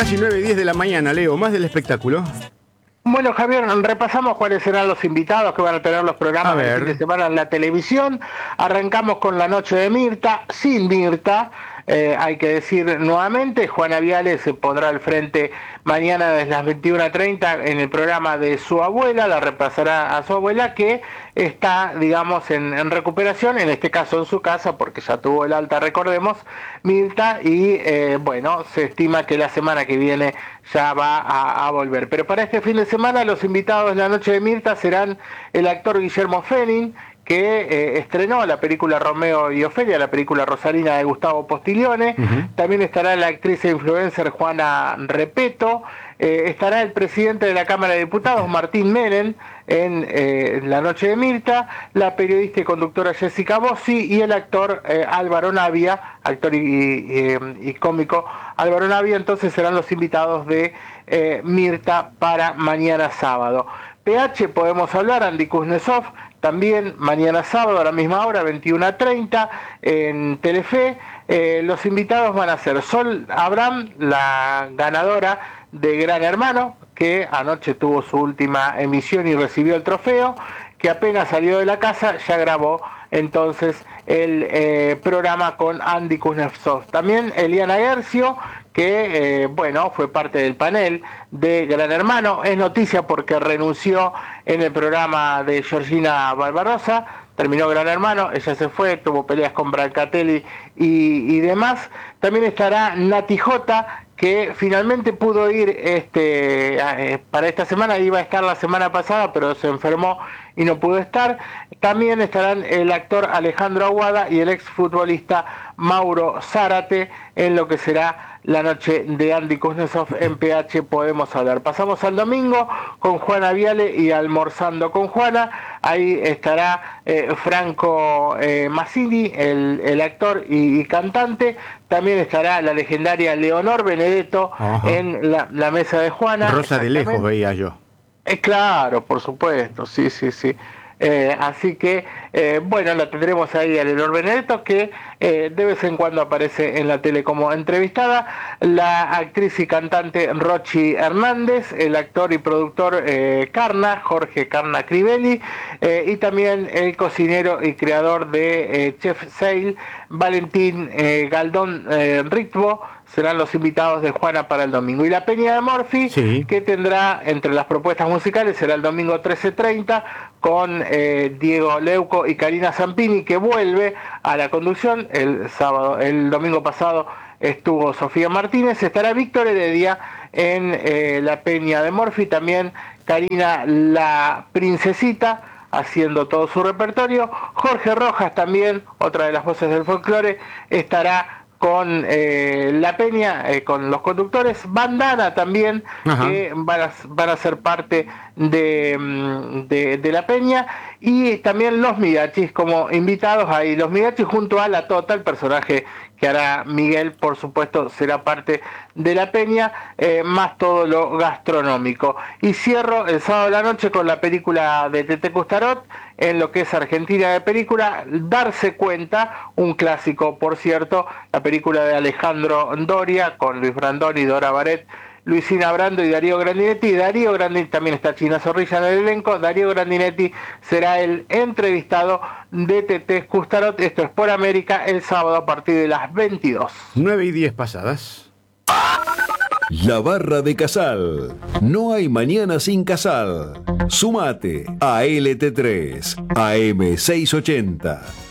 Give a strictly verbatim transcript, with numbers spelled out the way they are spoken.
casi nueve y diez de la mañana, Leo, más del espectáculo. Bueno, Javier, repasamos cuáles serán los invitados que van a tener los programas de fin de semana en la televisión. Arrancamos con la noche de Mirta, sin Mirta. Eh, hay que decir nuevamente, Juana Viale se pondrá al frente mañana desde las veintiuna treinta en el programa de su abuela, la reemplazará a su abuela que está, digamos, en, en recuperación, en este caso en su casa, porque ya tuvo el alta, recordemos, Mirta, y eh, bueno, se estima que la semana que viene ya va a, a volver. Pero para este fin de semana los invitados de la noche de Mirta serán el actor Guillermo Fenning, que eh, estrenó la película Romeo y Ofelia, la película rosarina de Gustavo Postiglione. Uh-huh. También estará la actriz e influencer Juana Repeto. Eh, estará el presidente de la Cámara de Diputados, Martín Menem, en eh, la noche de Mirta, la periodista y conductora Jessica Bossi y el actor eh, Álvaro Navia, actor y, y, y cómico Álvaro Navia. Entonces serán los invitados de eh, Mirta para mañana sábado. P H podemos hablar, Andy Kuznetsov, también mañana sábado a la misma hora, veintiuna treinta, en Telefe. Eh, los invitados van a ser Sol Abraham, la ganadora de Gran Hermano, que anoche tuvo su última emisión y recibió el trofeo, que apenas salió de la casa ya grabó entonces el eh, programa con Andy Kuznetsov. También Eliana Gercio, que eh, bueno, fue parte del panel de Gran Hermano. Es noticia porque renunció en el programa de Georgina Barbarossa, terminó Gran Hermano, ella se fue, tuvo peleas con Brancatelli y, y demás. También estará Nati J, que finalmente pudo ir este eh, para esta semana, iba a estar la semana pasada, pero se enfermó y no pudo estar. También estarán el actor Alejandro Aguada y el exfutbolista Mauro Zárate en lo que será la noche de Andy Kuznetsov en P H podemos hablar. Pasamos al domingo con Juana Viale y Almorzando con Juana. Ahí estará eh, Franco eh, Massini, el, el actor y, y cantante. También estará la legendaria Leonor Benedetto. Ajá. En la, la mesa de Juana. Rosa de lejos veía yo. Eh, claro, por supuesto, sí, sí, sí. Eh, así que, eh, bueno, la tendremos ahí a Leonor Benedetto, que eh, de vez en cuando aparece en la tele como entrevistada, la actriz y cantante Rochi Hernández, el actor y productor eh, Carna, Jorge Carna Crivelli, eh, y también el cocinero y creador de eh, Chef Sale, Valentín eh, Galdón eh, Ritvo, serán los invitados de Juana para el domingo. Y la Peña de Morphy, sí, que tendrá entre las propuestas musicales, será el domingo trece treinta, con eh, Diego Leuco y Karina Zampini, que vuelve a la conducción. El sábado, el domingo pasado estuvo Sofía Martínez. Estará Víctor Heredia en eh, la Peña de Morphy, también Karina la Princesita, haciendo todo su repertorio. Jorge Rojas también, otra de las voces del folclore, estará con eh, la Peña, eh, con los conductores. Bandana también, ajá, que van a, van a ser parte de, de, de la Peña. Y también los Midachis como invitados ahí. Los Midachis junto a la Tota, el personaje que hará Miguel, por supuesto, será parte de la Peña, eh, más todo lo gastronómico. Y cierro el sábado de la noche con la película de Tete Custarot, en lo que es Argentina de película, Darse Cuenta, un clásico, por cierto, la película de Alejandro Doria, con Luis Brandoni, Dora Baret, Luisina Brando y Darío Grandinetti. Darío Grandinetti, también está China Zorrilla en el elenco. Darío Grandinetti será el entrevistado de Tete Custarot. Esto es Por América, el sábado a partir de las veintidós. nueve y diez pasadas. La Barra de Casal. No hay mañana sin Casal. Sumate a L T tres, A M seiscientos ochenta.